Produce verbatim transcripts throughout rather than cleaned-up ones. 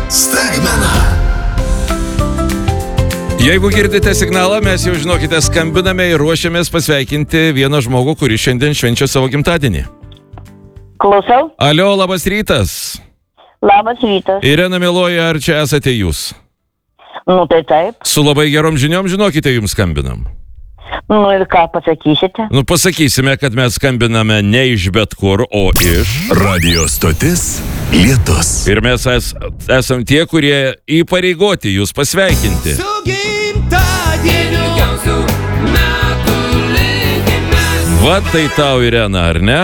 Staigmena. Jeigu girdite signalą, mes jau žinokite, skambiname ir ruošiamės pasveikinti vieną žmogų, kuris šiandien švenčia savo gimtadienį. Klausau. Alio, labas rytas. Labas rytas. Irena mieloji, ar čia esate jūs? Nu tai taip. Su labai gerom žiniom, žinokite, jums skambinam. Nu ir ką pasakysite? Nu pasakysime, kad mes skambiname ne iš bet kur, o iš... Radio stotis Lietus. Ir mes es, esam tie, kurie įpareigoti jūs pasveikinti. Su gimtadieniu gausiu metų linkimės. Va tai tau, Irena, ar ne?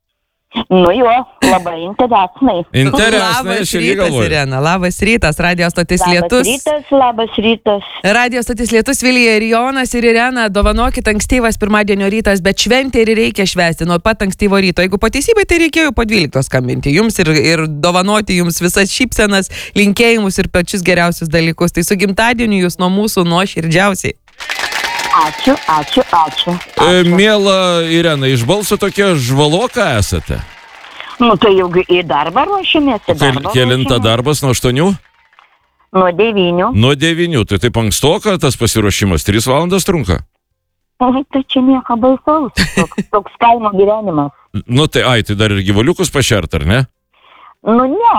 Nu jo, labai interesnai. Interesnai, Labas aš irgi rytas, galvoju. Irena. Labas rytas, Radio stotis Labas Lietus. rytas, labas rytas. Radio stotis Lietus, Vilija ir Jonas ir Irena, dovanokit ankstyvas pirmadienio rytas, bet šventė ir reikia švęsti nuo pat ankstyvo ryto. Jeigu po teisybei, tai reikėjo po dvyliktos skambinti jums ir, ir dovanoti jums visas šypsenas, linkėjimus ir pačius geriausius dalykus. Tai su gimtadieniu jūs nuo mūsų nuoširdžiausiai. Ačiū, ačiū, ačiū. E, miela Irena, iš balso tokia žvaloka esate. Nu tai jau į darbą ruošimės. į Kel, darbą kelinta ruošimės. darbas nuo aštuonių? Nuo devynių. Nuo devynių, tai taip ankstoka tas pasiruošimas, tris valandas trunka. O, tai čia nieko baisaus. Toks, toks kaimo gyvenimas. Nu tai, ai, tai dar ir gyvuliukus pašert, ar ne? Nu ne,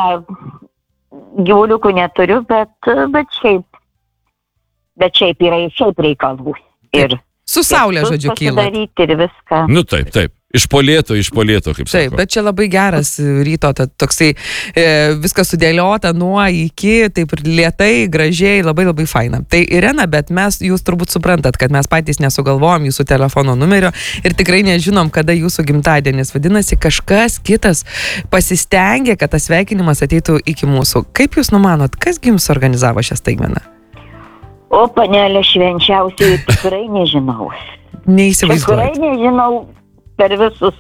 gyvuliukų neturiu, bet, bet šiaip. Bet šiaip yra ir šiaip reikalų. Ir Su saulė, žodžiu, kyla. Pasidaryti ir viską. Nu taip, taip. Iš polėto, iš polėto, kaip Taip, sako. bet čia labai geras ryto, ta, toksai e, viskas sudėliota nuo iki, taip ir lietai, gražiai, labai labai faina. Tai Irena, bet mes, jūs turbūt suprantat, kad mes patys nesugalvojom jūsų telefono numerio ir tikrai nežinom, kada jūsų gimtadienis. Vadinasi, kažkas kitas pasistengė, kad tas sveikinimas ateitų iki mūsų. Kaip jūs numanot, kas jums organizavo šią staigmeną? O, panelė švenčiausiai, tikrai nežinau. Neįsivaizduoju. Tikrai nežinau per visus.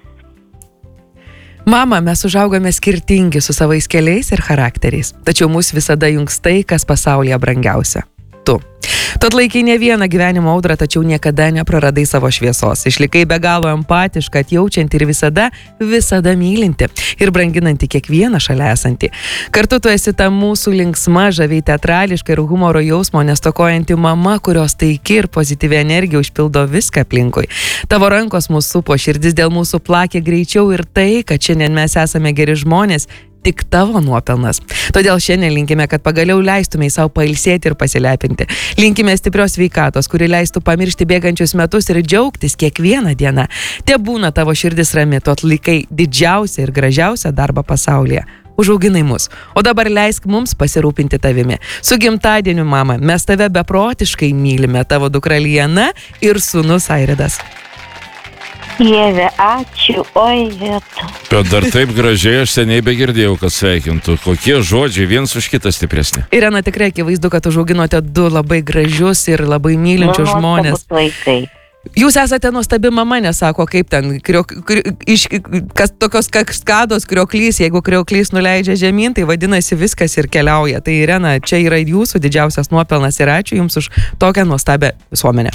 Mama, mes užaugome skirtingi su savais keliais ir charakteriais, tačiau mus visada jungs tai, kas pasaulyje brangiausia. Tu. Tu atlaikai ne vieną gyvenimo audrą, tačiau niekada nepraradai savo šviesos. Išlikai be galo empatiška, atjaučianti ir visada, visada mylinti ir branginanti kiekvieną šalia esantį. Kartu tu esi ta mūsų linksma, žaviai teatrališka ir humoro jausmo nestokojanti mama, kurios taiki ir pozityvi energija užpildo viską aplinkui. Tavo rankos mūsų supo, širdis dėl mūsų plakė greičiau ir tai, kad šiandien mes esame geri žmonės, tik tavo nuopelnas. Todėl šiandien linkime, kad pagaliau leistumei savo pailsėti ir pasilepinti. Linkime stiprios sveikatos, kuri leistų pamiršti bėgančius metus ir džiaugtis kiekvieną dieną. Te būna tavo širdis rami, tu atlikai didžiausią ir gražiausią darbą pasaulyje. Užauginai mus. O dabar leisk mums pasirūpinti tavimi. Su gimtadieniu, mama, mes tave beprotiškai mylime, tavo dukra Liana ir sūnus Airidas. Dieve, ačiū, oi vietu. Bet dar taip gražiai aš seniai begirdėjau, kad sveikintų. Kokie žodžiai, viens už kitą stipresni. Irena, tikrai akivaizdu, kad užauginote du labai gražius ir labai mylinčius žmonės. Vaikai. Jūs esate nuostabi mama, nesako, kaip ten, krio, krio, iš, kas, tokios kaskados krioklys, jeigu krioklys nuleidžia žemyn, tai vadinasi viskas ir keliauja. Tai Irena, čia yra jūsų didžiausias nuopelnas ir ačiū jums už tokią nuostabią visuomenę.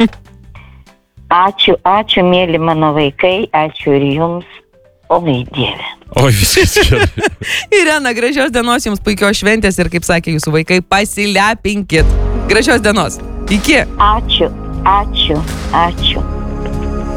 Ačiū, ačiū, mėly mano vaikai, ačiū ir jums. Oi, Dieve. Oi, viskas gerai. Irena, gražios dienos jums, puikios šventės ir, kaip sakė jūsų vaikai, pasilepinkit. Gražios dienos. Iki. Ačiū, ačiū, ačiū.